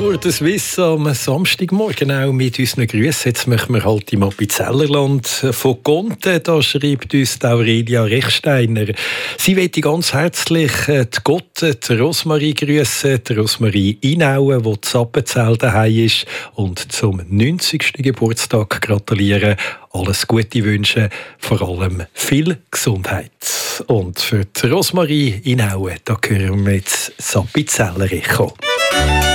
Tour de Suisse am Samstagmorgen auch mit unseren Grüßen. Jetzt möchten wir halt im Appenzellerland von Conte. Da schreibt uns Aurelia Rechsteiner. Sie möchte ganz herzlich die Gotte, die Rosmarie grüßen, die Rosmarie Inauen, die zu Appenzell daheim ist, und zum 90. Geburtstag gratulieren. Alles Gute wünschen, vor allem viel Gesundheit. Und für die Rosmarie Inauen, da hören wir jetzt das Appenzeller Echo.